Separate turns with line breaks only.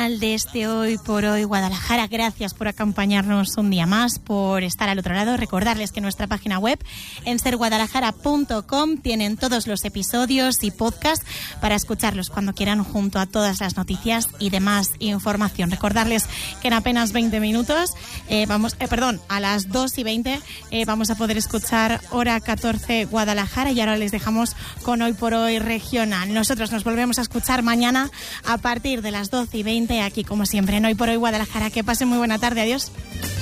de este Hoy por Hoy Guadalajara. Gracias por acompañarnos un día más, por estar al otro lado. Recordarles que en nuestra página web, en serguadalajara.com, tienen todos los episodios y podcasts para escucharlos cuando quieran, junto a todas las noticias y demás información. Recordarles que en apenas 20 minutos, a las 2:20, vamos a poder escuchar Hora 14 Guadalajara, y ahora les dejamos con Hoy por Hoy Regional. Nosotros nos volvemos a escuchar mañana a partir de las 12:20, aquí como siempre en Hoy por Hoy Guadalajara. Que pasen muy buena tarde. Adiós.